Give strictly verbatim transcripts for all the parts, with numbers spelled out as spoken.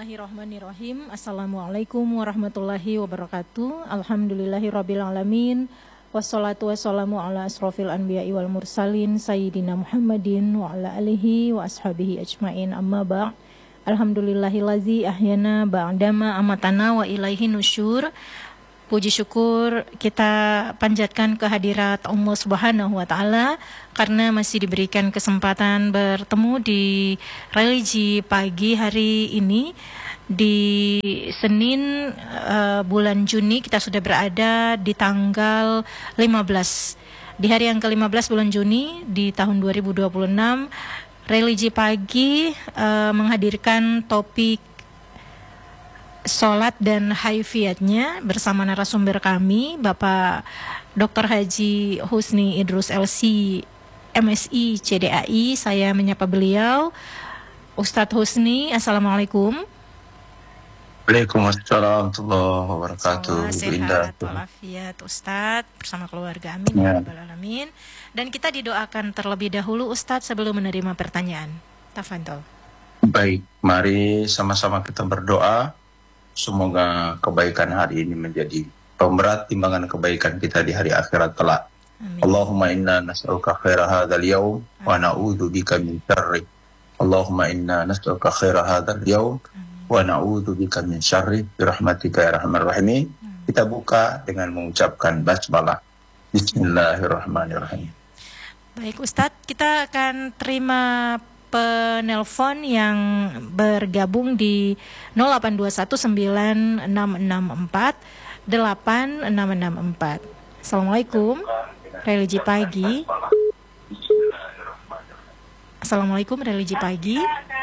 Bismillahirrahmanirrahim. Assalamualaikum warahmatullahi wabarakatuh. Alhamdulillahirabbil alamin. Wassalatu wassalamu ala asrofil anbiya'i wal mursalin sayyidina Muhammadin wa ala alihi wa ashabihi ajmain, amma ba'. Alhamdulillahillazi ahyana ba'dama amatana wa ilaihi nusyur. Puji syukur kita panjatkan kehadirat Allah Subhanahu wa taala karena masih diberikan kesempatan bertemu di religi pagi hari ini di Senin uh, bulan Juni. Kita sudah berada di tanggal lima belas, di hari yang ke lima belas bulan Juni di tahun dua ribu dua puluh enam. Religi pagi uh, menghadirkan topik Salat dan Haifiyatnya bersama narasumber kami Bapak Doktor Haji Husni Idrus L C M Si C D A I. Saya menyapa beliau. Ustadz Husni, Assalamualaikum. Waalaikumsalam warahmatullahi wabarakatuh. Sehat walafiat Ustadz bersama keluarga, amin ya rabbal alamin. Dan kita didoakan terlebih dahulu Ustadz sebelum menerima pertanyaan. Tafadhol. Baik, mari sama-sama kita berdoa. Semoga kebaikan hari ini menjadi pemberat timbangan kebaikan kita di hari akhirat kelak. Amin. Allahumma inna nas'aluka khaira hadzal yaum wa na'udzu bika min syarri. Allahumma inna nas'aluka khaira hadzal yaum wa na'udzu bika min syarri bi rahmatika ya arhamar rahimin. Kita buka dengan mengucapkan basmalah. Bismillahirrahmanirrahim. Baik Ustadz, kita akan terima penelpon yang bergabung di nol delapan dua satu sembilan enam enam empat delapan enam enam empat. Assalamualaikum, religi pagi. Assalamualaikum, religi pagi.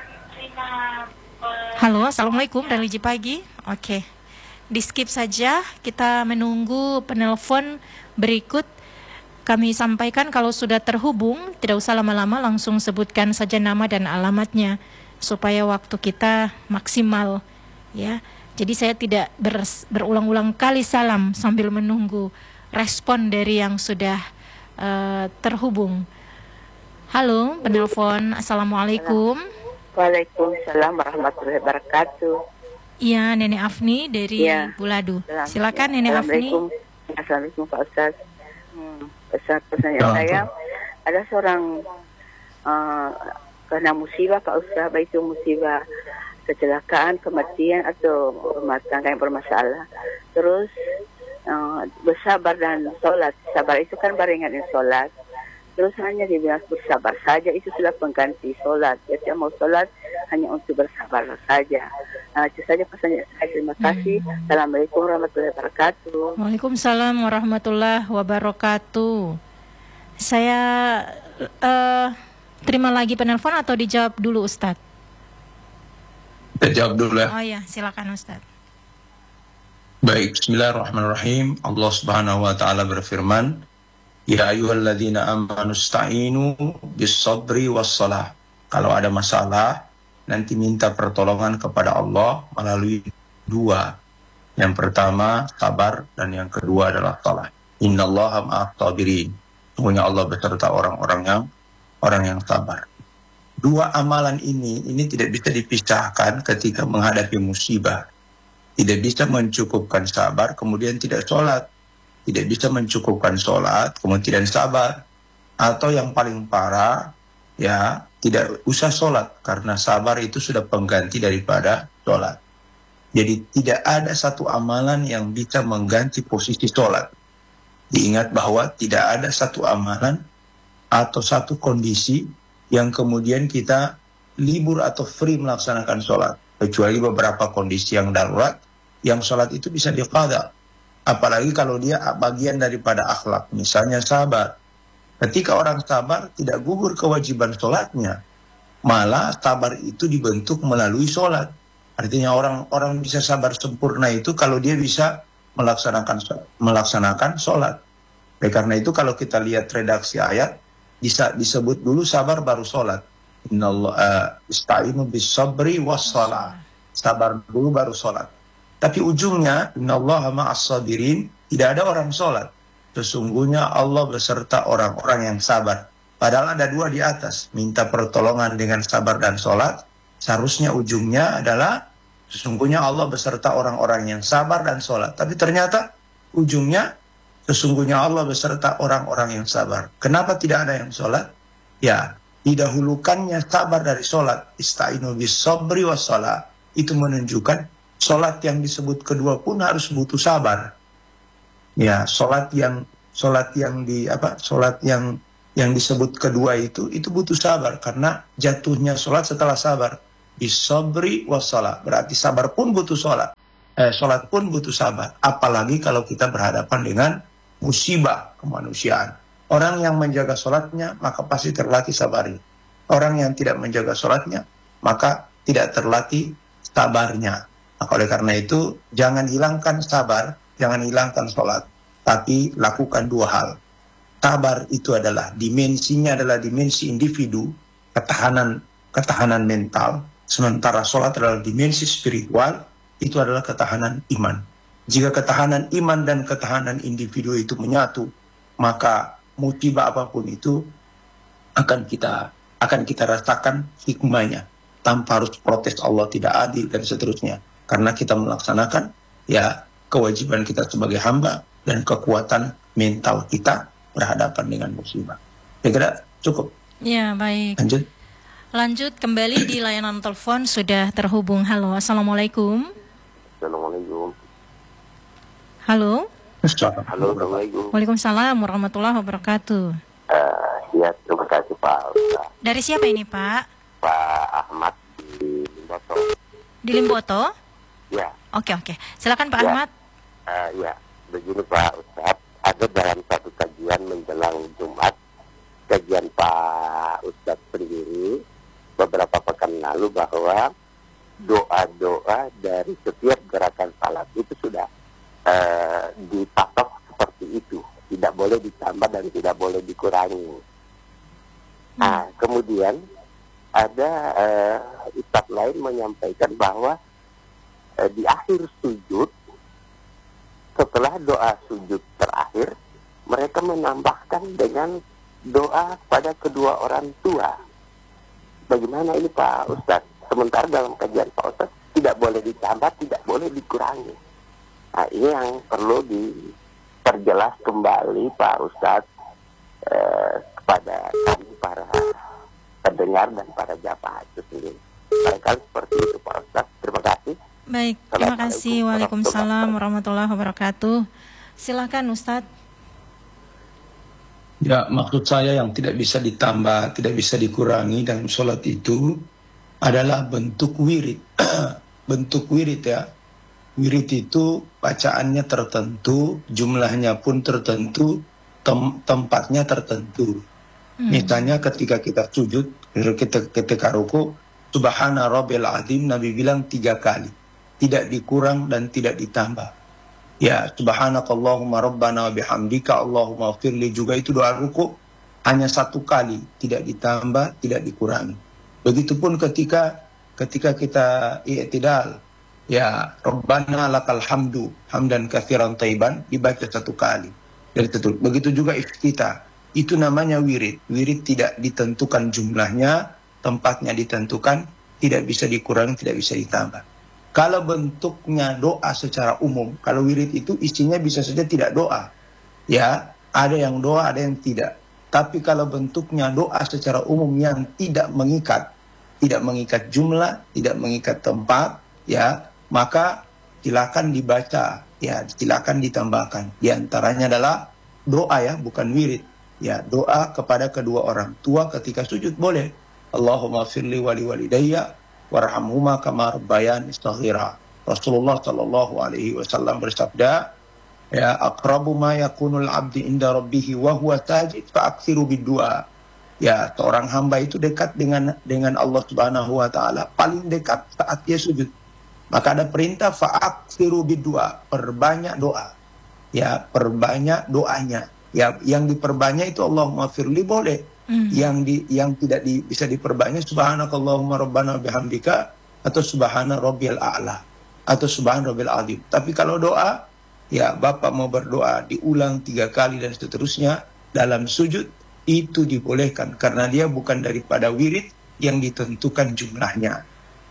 Halo, assalamualaikum, religi pagi. Oke, di skip saja, kita menunggu penelpon berikut. Kami sampaikan kalau sudah terhubung, tidak usah lama-lama, langsung sebutkan saja nama dan alamatnya supaya waktu kita maksimal, ya. Jadi saya tidak ber, berulang-ulang kali salam sambil menunggu respon dari yang sudah uh, terhubung. Halo, penelpon. Assalamualaikum. Waalaikumsalam warahmatullahi wabarakatuh. Iya, Nenek Afni dari ya. Buladu. Silakan Nenek Afni. Assalamualaikum Pak Ustaz. Hmm. Pesan-pesan saya, ada seorang uh, kena musibah Pak Ustaz, baik itu musibah kecelakaan, kematian atau rumah tangga yang bermasalah. Terus uh, bersabar dan sholat. Sabar itu kan barengan dengan sholat. Terus hanya dibilang bersabar saja, itu sudah pengganti sholat. Jadi mau sholat hanya untuk bersabar saja. Nah, itu saja pesannya saya. Terima kasih. Hmm. Assalamualaikum warahmatullahi wabarakatuh. Waalaikumsalam warahmatullahi wabarakatuh. Saya uh, terima lagi penelpon atau dijawab dulu Ustadz? Kita jawab dulu ya. Oh ya, silakan Ustadz. Baik, bismillahirrahmanirrahim. Allah Subhanahu wa taala berfirman, ya ayyuhalladzina amanu sta'inu bis-sabri was-shalah. Kalau ada masalah, nanti minta pertolongan kepada Allah melalui dua. Yang pertama sabar dan yang kedua adalah salat. Innallaha ma'as sabirin. Sungguhnya Allah beserta orang-orang yang orang yang sabar. Dua amalan ini ini tidak bisa dipisahkan ketika menghadapi musibah. Tidak bisa mencukupkan sabar kemudian tidak sholat. Tidak bisa mencukupkan sholat kemudian sabar. Atau yang paling parah, ya tidak usah sholat karena sabar itu sudah pengganti daripada sholat. Jadi tidak ada satu amalan yang bisa mengganti posisi sholat. Diingat bahwa tidak ada satu amalan atau satu kondisi yang kemudian kita libur atau free melaksanakan sholat. Kecuali beberapa kondisi yang darurat, yang sholat itu bisa diqadha. Apalagi kalau dia bagian daripada akhlak. Misalnya sabar. Ketika orang sabar tidak gugur kewajiban sholatnya. Malah sabar itu dibentuk melalui sholat. Artinya orang-orang bisa sabar sempurna itu kalau dia bisa melaksanakan melaksanakan sholat. Oleh karena itu kalau kita lihat redaksi ayat, bisa disebut dulu sabar baru sholat. Innallaha ista'inu bis-sabri was-shalah. Sabar dulu baru sholat. Tapi ujungnya, innallaha ma'as sabirin, tidak ada orang sholat. Sesungguhnya Allah beserta orang-orang yang sabar. Padahal ada dua di atas. Minta pertolongan dengan sabar dan sholat. Seharusnya ujungnya adalah sesungguhnya Allah beserta orang-orang yang sabar dan sholat. Tapi ternyata ujungnya sesungguhnya Allah beserta orang-orang yang sabar. Kenapa tidak ada yang sholat? Ya, didahulukannya sabar dari sholat. Ista'inu bis sabri was sholat. Itu menunjukkan sholat yang disebut kedua pun harus butuh sabar. Ya, sholat yang sholat yang di apa? Sholat yang yang disebut kedua itu itu butuh sabar karena jatuhnya sholat setelah sabar. Bis-sabri was-sholat. Berarti sabar pun butuh sholat. Eh, sholat pun butuh sabar. Apalagi kalau kita berhadapan dengan musibah kemanusiaan. Orang yang menjaga sholatnya maka pasti terlatih sabarnya. Orang yang tidak menjaga sholatnya maka tidak terlatih sabarnya. Maka oleh karena itu jangan hilangkan sabar, jangan hilangkan sholat, tapi lakukan dua hal. Sabar itu adalah dimensinya adalah dimensi individu, ketahanan ketahanan mental, sementara sholat adalah dimensi spiritual, itu adalah ketahanan iman. Jika ketahanan iman dan ketahanan individu itu menyatu, maka musibah apapun itu akan kita akan kita rasakan hikmahnya tanpa harus protes Allah tidak adil dan seterusnya, karena kita melaksanakan ya kewajiban kita sebagai hamba dan kekuatan mental kita berhadapan dengan musibah. Saya kira cukup. Ya, baik. Lanjut. Lanjut kembali di layanan telepon sudah terhubung. Halo, Assalamualaikum. Assalamualaikum. Halo. Halo, Assalamualaikum. Waalaikumsalam warahmatullahi wabarakatuh. Uh, ya, terima kasih Pak Ustaz. Dari siapa ini Pak? Pak Ahmad di Limboto. Di Limboto? Ya. Oke, oke. Silakan Pak ya. Ahmad. Uh, ya, begini Pak Ustaz. Ada dalam satu kajian menjelang Jumat, kajian Pak Ustadz sendiri beberapa pekan lalu bahwa doa-doa dari setiap gerakan salat itu sudah uh, dipatok seperti itu, tidak boleh ditambah dan tidak boleh dikurangi. Hmm. Nah, kemudian ada uh, ustadz lain menyampaikan bahwa uh, di akhir sujud, setelah doa sujud terakhir, mereka menambahkan dengan doa pada kedua orang tua. Bagaimana ini Pak Ustadz? Sementara dalam kajian Pak Ustadz tidak boleh ditambah, tidak boleh dikurangi. Nah, ini yang perlu diperjelas kembali Pak Ustadz eh, kepada kami para pendengar dan para jamaah itu sendiri. Barangkali seperti itu Pak Ustadz. Terima kasih. Baik, terima kasih. Waalaikumsalam warahmatullahi wabarakatuh. Silakan Ustadz. Ya, maksud saya yang tidak bisa ditambah, tidak bisa dikurangi dalam sholat itu adalah bentuk wirid. Bentuk wirid ya. Wirid itu bacaannya tertentu, jumlahnya pun tertentu, tem tempatnya tertentu. Hmm. Misalnya ketika kita sujud, ketika, ketika ruku, Subhana Rabbil Azim, Nabi bilang tiga kali. Tidak dikurang dan tidak ditambah. Ya, subhanakallahumma rabbana wa bihamdika Allahumma firli juga itu doa ruku hanya satu kali, tidak ditambah, tidak dikurangi. Begitupun ketika ketika kita i'tidal, ya Rabbana lakal hamdu hamdan katsiran thayyiban dibaca satu kali. Dari itu. Begitu juga iftitah. Itu namanya wirid. Wirid tidak ditentukan jumlahnya, tempatnya ditentukan, tidak bisa dikurangi, tidak bisa ditambah. Kalau bentuknya doa secara umum, kalau wirid itu isinya bisa saja tidak doa. Ya, ada yang doa, ada yang tidak. Tapi kalau bentuknya doa secara umum yang tidak mengikat, tidak mengikat jumlah, tidak mengikat tempat, ya, maka silakan dibaca, ya, silakan ditambahkan. Di antaranya adalah doa ya, bukan wirid. Ya, doa kepada kedua orang tua ketika sujud boleh. Allahumma firli wali walidayya warhamhuma kama rabbayani shaghira. Rasulullah sallallahu alaihi wasallam bersabda, ya aqrabu ma yakunul abdi inda rabbih wa huwa sajid fa aktsiru bid-du'a. Ya, seorang hamba itu dekat dengan dengan Allah Subhanahu wa taala, paling dekat saat dia sujud. Maka ada perintah fa aktsiru bid-du'a, perbanyak doa. Ya, perbanyak doanya. Ya, yang diperbanyak itu Allahumma firli boleh. Mm. Yang di yang tidak di, bisa diperbanyak subhanakallahumma rabbana bihamdika atau subhana rabbiyal a'la atau subhana rabbil azim. Tapi kalau doa, ya Bapak mau berdoa diulang tiga kali dan seterusnya dalam sujud, itu dibolehkan karena dia bukan daripada wirid yang ditentukan jumlahnya.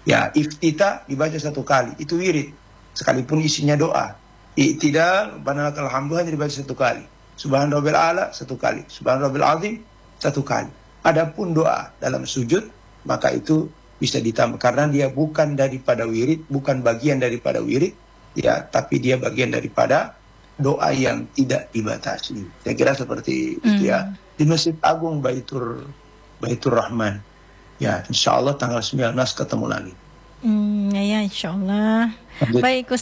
Ya, iftita dibaca satu kali, itu wirid, sekalipun isinya doa. I'tidal, banalakal hamdu hanya dibaca satu kali. Subhan rabbil a'la satu kali, subhan rabbil azim satu kali. Adapun doa dalam sujud, maka itu bisa ditambah karena dia bukan daripada wirid, bukan bagian daripada wirid, ya, tapi dia bagian daripada doa yang tidak dibatasi. Saya kira seperti Hmm. itu ya. Di Masjid Agung Baitur Baitur Rahman. Ya, insya Allah tanggal sembilan belas ketemu lagi. Hmm, ya, ya, insya Allah. Lanjut. Baik, Ustaz.